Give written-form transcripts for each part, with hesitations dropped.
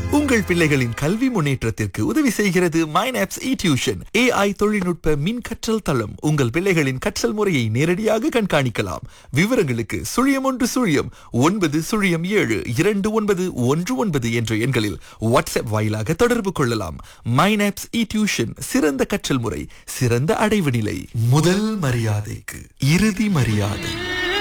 உங்கள் பிள்ளைகளின் கல்வி முன்னேற்றத்திற்கு உதவி செய்கிறது மைனாப்ஸ் டியூஷன். AI தொழில்நுட்ப மின் கற்றல் தளம். உங்கள் பிள்ளைகளின் கற்றல் முறையை நேரடியாக கண்காணிக்கலாம். விவரங்களுக்கு 0109072919 என்ற எண்களில் வாட்ஸ்அப் வாயிலாக தொடர்பு கொள்ளலாம். மைனாப்ஸ் டியூஷன், சிறந்த கற்றல் முறை, சிறந்த அடைவு நிலை. முதல் மரியாதைக்கு இறுதி மரியாதை.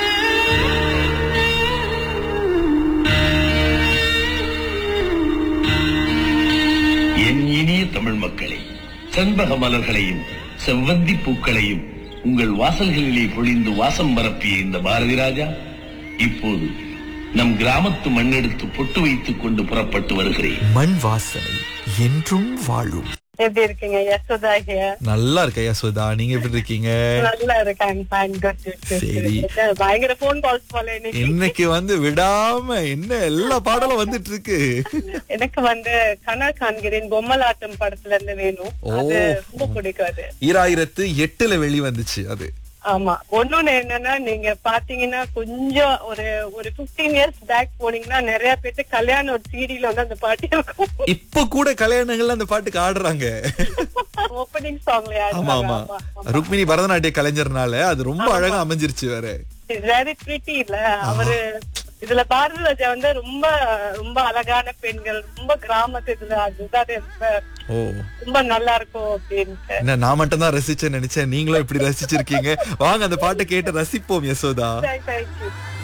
என் இனிய தமிழ் மக்களே, செண்பக மலர்களையும் செவ்வந்தி பூக்களையும் உங்கள் வாசல்களிலே பொழிந்து வாசம் பரப்பிய இந்த பாரதி ராஜா இப்போது நம் கிராமத்து மண்ணெடுத்து பொட்டு வைத்துக் கொண்டு புறப்பட்டு வருகிறேன். மண் வாசனை என்றும் வாழும். எப்படி இருக்கீங்க? யசோதா here. நல்லா இருக்க யசோதா, நீங்க எப்படி இருக்கீங்க? நல்லா இருக்கேன். சரி. பயங்கர போன் கால்ஸ் போல இன்னைக்கு விடாம என்ன எல்லா பாடலும் வந்துட்டு இருக்கு. எனக்கு கனா காண்கிறேன் பொம்மலாட்டம் படத்துல இருந்து வேணும். அது ரொம்ப பிடிக்கும். அது 2008 வெளி வந்துச்சு அது. ஆமா. ஒன்னொன்னு என்னன்னா, நீங்க பாத்தீங்கன்னா கொஞ்சம் ஒரு 15 இயர்ஸ் பேக் போனீங்கன்னா நிறைய பேருக்கு கல்யாணம் ஒரு சீரியல அந்த பாட்டு இருக்கும். இப்ப கூட கல்யாணங்கள்ல அந்த பாட்டுக்கு ஆடுறாங்க. ஓப்பனிங் சாங்ல. ஆமா ஆமா. ருக்மிணி பரதநாட்டிய கலைஞர்னால அது ரொம்ப அழகா அமைஞ்சிருச்சு. வேற வெரி பிரிட்டி இல்ல அவரு. இதுல பாரதி ராஜா ரொம்ப ரொம்ப அழகான பெண்கள், ரொம்ப கிராமத்து இதுல. அதுதான் ரொம்ப நல்லா இருக்கும் அப்படின்னு. நான் மட்டும் தான் ரசிச்சேன்னு நினைச்சேன். நீங்களும் இப்படி ரசிச்சிருக்கீங்க. வாங்க அந்த பாட்டை கேட்டு ரசிப்போம் யசோதா. Thank you.